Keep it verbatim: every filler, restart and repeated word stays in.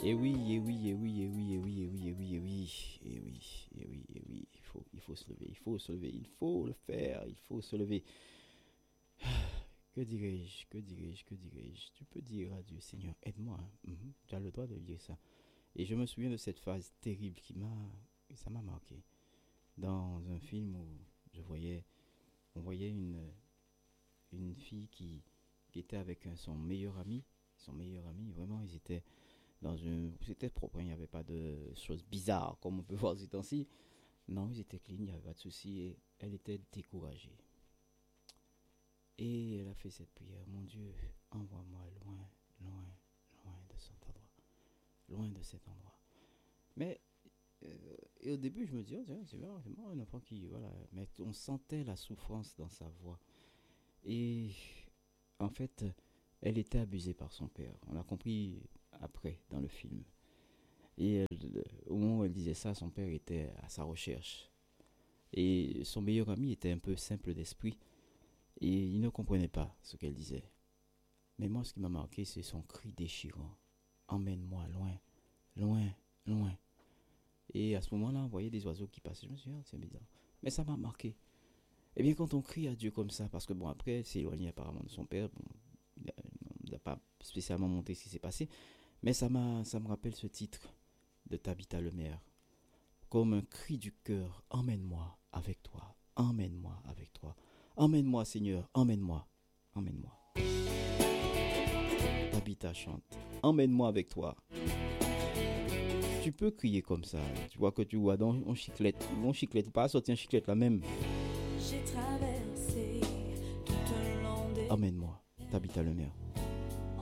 Et oui, et oui, et oui, et oui, et oui, et oui, et oui, et oui, et oui, et oui, et oui, il faut, il faut se lever, il faut se lever, il faut le faire, il faut se lever. Que dirais-je, que dirais-je, que dirais-je? Tu peux dire à Dieu, Seigneur, aide-moi. Hein. Mhm, tu as le droit de dire ça. Et je me souviens de cette phase terrible qui m'a, ça m'a marqué. Dans un film où je voyais, on voyait une, une fille qui, qui était avec un- son meilleur ami, son meilleur ami, vraiment, ils étaient dans une, c'était propre, hein, il n'y avait pas de choses bizarres comme on peut voir ces temps-ci. Non, ils étaient clean, il n'y avait pas de souci et elle était découragée. Et elle a fait cette prière, mon Dieu, envoie-moi loin, loin, loin de cet endroit, loin de cet endroit. Mais euh, et au début, je me disais, oh, tiens, c'est bien, c'est bon, un enfant qui, voilà, mais on sentait la souffrance dans sa voix. Et en fait, elle était abusée par son père. On a compris après dans le film. Et elle, au moment où elle disait ça, son père était à sa recherche. Et son meilleur ami était un peu simple d'esprit. Et il ne comprenait pas ce qu'elle disait. Mais moi, ce qui m'a marqué, c'est son cri déchirant. Emmène-moi loin, loin, loin. Et à ce moment-là, on voyait des oiseaux qui passaient. Je me suis dit, ah, c'est bizarre. Mais ça m'a marqué. Et bien, quand on crie à Dieu comme ça, parce que bon, après, elle s'est éloignée apparemment de son père, bon, il n'a pas spécialement montré ce qui s'est passé. Mais ça, m'a, ça me rappelle ce titre de Tabitha Lemaire. Comme un cri du cœur, emmène-moi avec toi, emmène-moi avec toi, emmène-moi Seigneur, emmène-moi, emmène-moi. Tabitha chante, emmène-moi avec toi. Tu peux crier comme ça, tu vois que tu vois dans mon chiclette, mon chiclette, pas sortir un chiclette là même. J'ai traversé tout le long des... Emmène-moi, Tabitha Lemaire.